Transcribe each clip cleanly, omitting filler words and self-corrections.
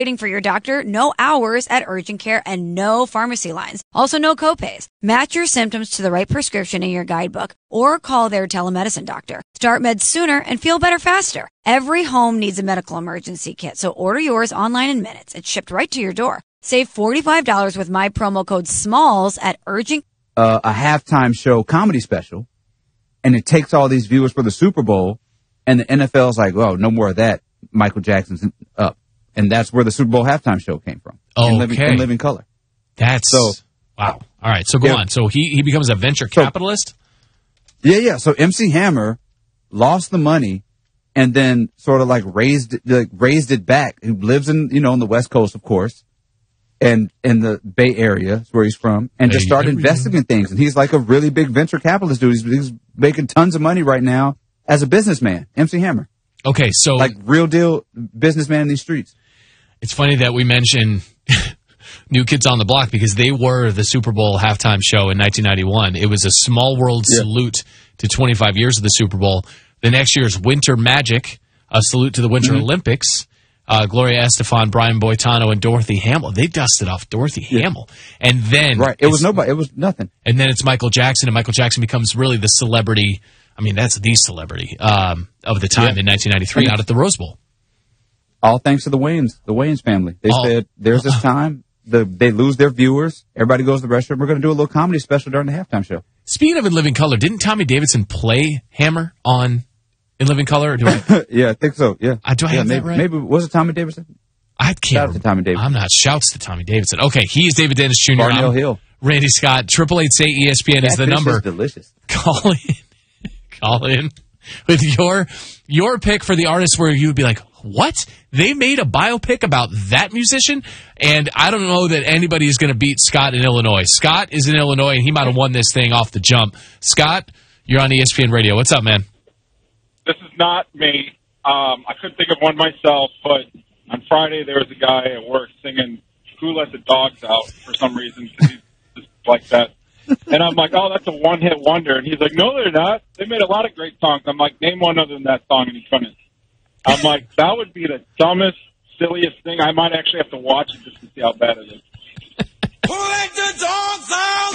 Waiting for your doctor, no hours at urgent care, and no pharmacy lines. Also, no copays. Match your symptoms to the right prescription in your guidebook or call their telemedicine doctor. Start meds sooner and feel better faster. Every home needs a medical emergency kit, so order yours online in minutes. It's shipped right to your door. Save $45 with my promo code SMALLS at urgent. A halftime show comedy special, and it takes all these viewers for the Super Bowl, and the NFL's like, oh, no more of that. Michael Jackson's up. And that's where the Super Bowl halftime show came from. In living color. That's wow. All right, so go on. So he becomes a venture capitalist? Yeah. So MC Hammer lost the money and then sort of like raised it back. He lives in the West Coast, of course, and in the Bay Area is where he's from, and just started investing in things. And he's like a really big venture capitalist dude. He's making tons of money right now as a businessman, MC Hammer. Okay, so like real deal businessman in these streets. It's funny that we mention New Kids on the Block because they were the Super Bowl halftime show in 1991. It was a small world salute to 25 years of the Super Bowl. The next year's Winter Magic, a salute to the Winter Olympics. Gloria Estefan, Brian Boitano, and Dorothy Hamill. They dusted off Dorothy Hamill. And then... Right. It was nobody. It was nothing. And then it's Michael Jackson, and Michael Jackson becomes really the celebrity. I mean, that's the celebrity of the time in 1993 out at the Rose Bowl. All thanks to the Wayans family. They said, there's this time, they lose their viewers, everybody goes to the restroom, we're going to do a little comedy special during the halftime show. Speaking of In Living Color, didn't Tommy Davidson play Hammer on In Living Color? Yeah, I think so, yeah. Do I have that right? Maybe, was it Tommy Davidson? I can't. Shout out to Tommy Davidson. I'm not. Shouts to Tommy Davidson. Okay, he's David Dennis Jr. Barnell Hill. Randy Scott. 888-SAY-ESPN is the number. Is delicious. Call in with your pick for the artist where you would be like, what? They made a biopic about that musician? And I don't know that anybody is going to beat Scott in Illinois. Scott is in Illinois, and he might have won this thing off the jump. Scott, you're on ESPN Radio. What's up, man? This is not me. I couldn't think of one myself, but on Friday there was a guy at work singing Who Let the Dogs Out for some reason, because he's just like that. And I'm like, oh, that's a one-hit wonder. And he's like, no, they're not. They made a lot of great songs. I'm like, name one other than that song, and he couldn't. I'm like, that would be the dumbest, silliest thing. I might actually have to watch it just to see how bad it is. Who let the dogs out?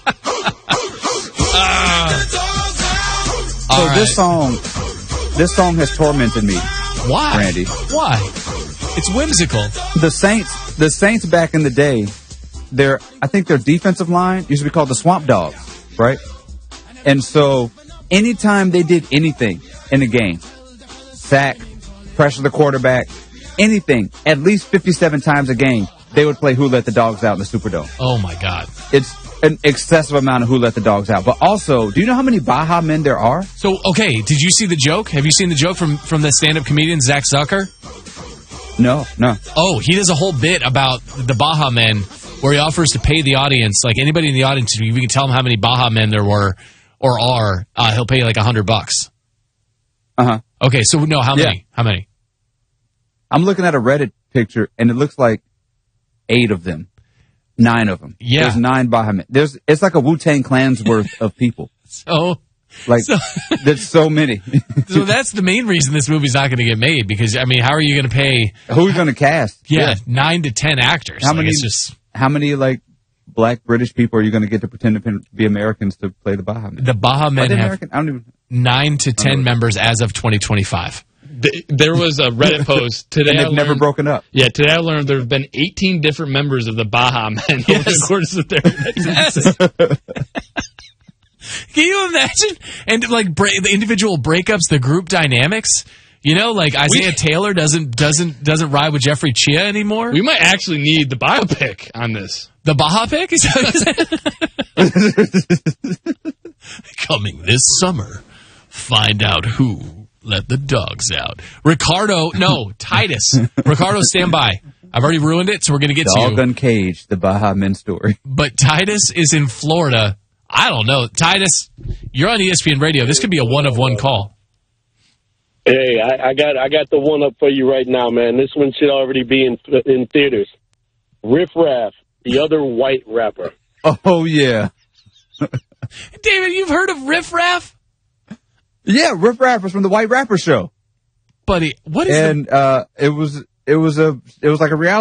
So this song has tormented me. Why, Randy? Why? It's whimsical. The Saints back in the day, I think their defensive line used to be called the Swamp Dogs, right? And so anytime they did anything in the game, sack, pressure the quarterback, anything, at least 57 times a game, they would play Who Let the Dogs Out in the Superdome. Oh, my God. It's an excessive amount of Who Let the Dogs Out. But also, do you know how many Baja Men there are? So, okay, did you see the joke? Have you seen the joke from the stand-up comedian Zach Zucker? No. Oh, he does a whole bit about the Baja Men where he offers to pay the audience, like anybody in the audience, we can tell him how many Baja Men there were or are, he'll pay you like $100. Uh-huh. Okay, so no, how many? Yeah. How many? I'm looking at a Reddit picture, and it looks like 8 of them. 9 of them. Yeah. There's 9 Baja Men. It's like a Wu-Tang Clan's worth of people. There's so many. So that's the main reason this movie's not going to get made, because, I mean, how are you going to pay... Who's going to cast? Yeah, 9 to 10 actors. How many, like, black British people are you going to get to pretend to be Americans to play the Baja Men? The Baja Men have I don't even... 9 to 10 members as of 2025. There was a Reddit post today. And they've never broken up. Yeah, today I learned there have been 18 different members of the Baja Men over the course of their existence. Can you imagine? And like the individual breakups, the group dynamics. You know, like Isaiah Taylor doesn't ride with Jeffrey Chia anymore. We might actually need the biopic on this. The Baja pick? Coming this summer. Find out who let the dogs out. Titus. Ricardo, stand by. I've already ruined it, so we're going to get to you. Dog Uncaged, the Baja Men story. But Titus is in Florida. I don't know. Titus, you're on ESPN Radio. This could be a one-of-one call. Hey, I got the one up for you right now, man. This one should already be in theaters. Riff Raff, the other white rapper. Oh, yeah. David, you've heard of Riff Raff? Yeah, Riff Raff was from the White Rapper Show. Buddy, what is it it was like a reality